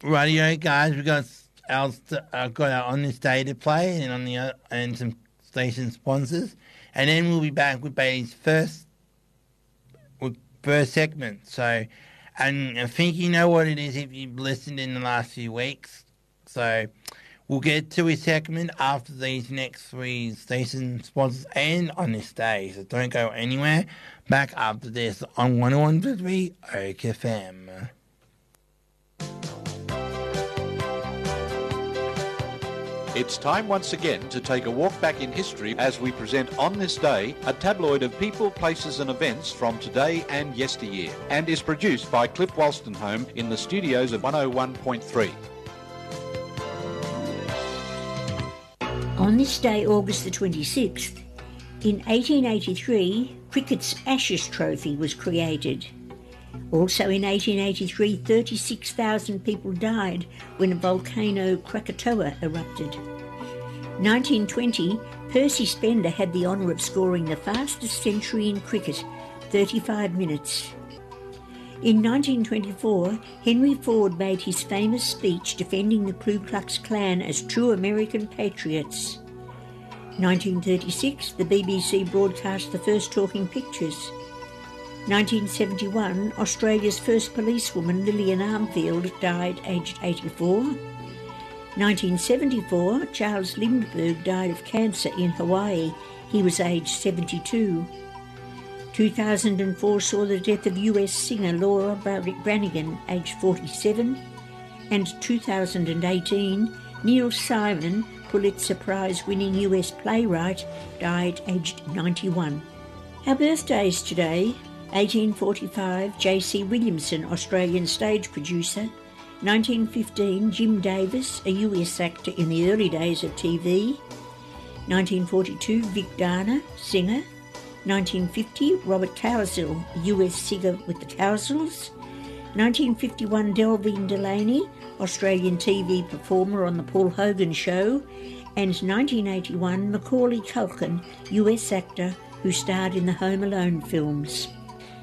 Radio guys, we got our On This Day to play and some station sponsors, and then we'll be back with Bailey's first segment. So, and I think you know what it is if you've listened in the last few weeks. So, we'll get to his segment after these next three station sponsors and On This Day. So don't go anywhere. Back after this on 101.3 Oak FM. It's time once again to take a walk back in history as we present On This Day, a tabloid of people, places and events from today and yesteryear, and is produced by Cliff Wolstenholme in the studios of 101.3. On this day, August the 26th, in 1883, cricket's Ashes Trophy was created. Also in 1883, 36,000 people died when a volcano Krakatoa erupted. 1920, Percy Spender had the honour of scoring the fastest century in cricket, 35 minutes. In 1924, Henry Ford made his famous speech defending the Ku Klux Klan as true American patriots. 1936, the BBC broadcast the first talking pictures. 1971, Australia's first policewoman, Lillian Armfield, died aged 84. 1974, Charles Lindbergh died of cancer in Hawaii. He was aged 72. 2004 saw the death of US singer Laura Branigan, aged 47. And 2018, Neil Simon, Pulitzer Prize-winning US playwright, died aged 91. Our birthdays today: 1845, J.C. Williamson, Australian stage producer. 1915, Jim Davis, a US actor in the early days of TV. 1942, Vic Garner, singer. 1950, Robert Cowsill, US singer with the Cowsills. 1951, Delvine Delaney, Australian TV performer on The Paul Hogan Show. And 1981, Macaulay Culkin, US actor who starred in the Home Alone films.